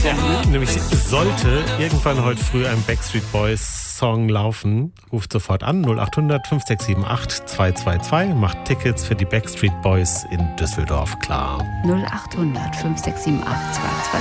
Ja, nämlich sollte irgendwann heute früh ein Backstreet Boys Song laufen, ruft sofort an 0800 5678 222, macht Tickets für die Backstreet Boys in Düsseldorf klar. 0800 5678 222.